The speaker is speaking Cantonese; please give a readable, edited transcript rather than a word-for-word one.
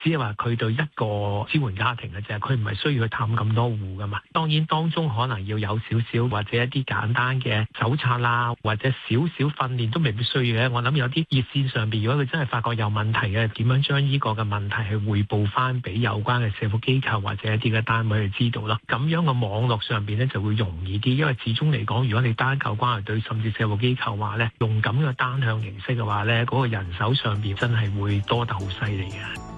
只係話佢對一個支援家庭嘅啫，佢唔係需要去探咁多戶噶嘛。當然當中可能要有少少或者一啲簡單嘅手冊啦，或者少少訓練都未必需要嘅。我諗有啲熱線上邊，如果佢真係發覺有問題嘅，點樣將呢個嘅問題去匯報翻俾有關嘅社福機構或者一啲嘅單位去知道咯。咁樣個網絡上邊咧就會容易啲，因為始終嚟講，如果你單靠關愛隊甚至社福機構話咧，用咁樣嘅單向形式嘅話咧，嗰個人手上邊真係會多得好犀利嘅。